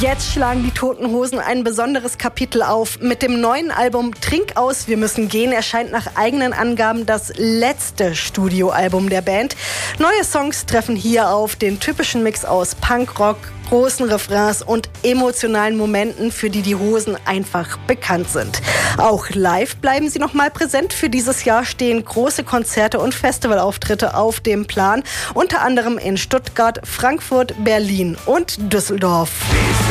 Jetzt schlagen die Toten Hosen ein besonderes Kapitel auf. Mit dem neuen Album Trink aus, wir müssen gehen erscheint nach eigenen Angaben das letzte Studioalbum der Band. Neue Songs treffen hier auf den typischen Mix aus Punkrock, großen Refrains und emotionalen Momenten, für die Hosen einfach bekannt sind. Auch live bleiben sie nochmal präsent. Für dieses Jahr stehen große Konzerte und Festivalauftritte auf dem Plan. Unter anderem in Stuttgart, Frankfurt, Berlin und Düsseldorf.